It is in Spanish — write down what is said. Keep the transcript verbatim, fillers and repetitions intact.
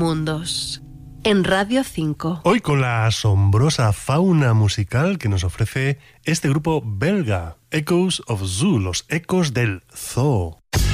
mundos. En Radio cinco. Hoy con la asombrosa fauna musical que nos ofrece este grupo belga, Echoes of Zoo, los ecos del zoo.